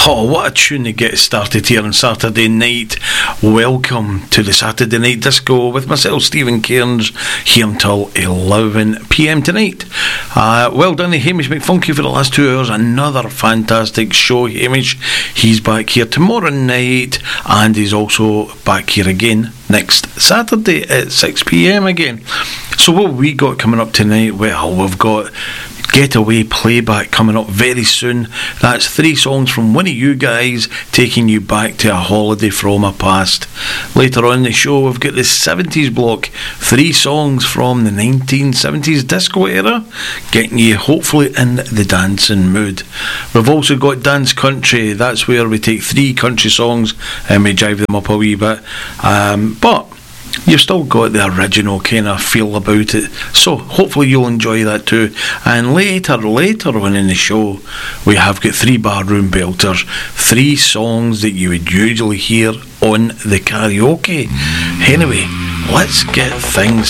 Oh, what a tune to get started here on Saturday night. Welcome to the Saturday Night Disco with myself, Stephen Cairns, here until 11 p.m. tonight. Well done to Hamish McFunky for the last 2 hours. Another fantastic show, Hamish. He's back here tomorrow night, and he's also back here again next Saturday at 6 p.m. again. So what we got coming up tonight? Well, we've got Getaway Playback coming up very soon. That's 3 songs from one of you guys, taking you back to a holiday from a past. Later on in the show, we've got the 70s block, 3 songs from the 1970s disco era, getting you hopefully in the dancing mood. We've also got Dance Country. That's where we take 3 country songs and we jive them up a wee bit, but you've still got the original kind of feel about it, so hopefully you'll enjoy that too. And later on in the show, we have got 3 barroom belters, 3 songs that you would usually hear on the karaoke. Anyway, let's get things